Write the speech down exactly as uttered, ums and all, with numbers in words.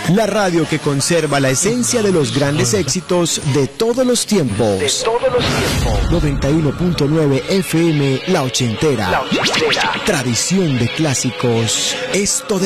La radio que conserva la esencia de los grandes éxitos de todos los tiempos. De todos los tiempos. noventa y uno punto nueve F M, La Ochentera. La Ochentera. Tradición de clásicos. Esto de